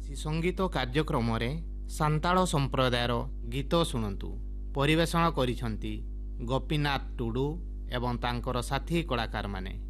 ଆଜି ସଙ୍ଗୀତ କାର୍ଯ୍ୟକ୍ରମରେ ସାନ୍ତାଳ ସମ୍ପ୍ରଦାୟର ଗୀତ ଶୁଣନ୍ତୁ। ପରିବେଷଣ କରିଛନ୍ତି ଗୋପୀନାଥ ଟୁଡୁ ଏବଂ ତାଙ୍କର ସାଥୀ କଳାକାରମାନେ।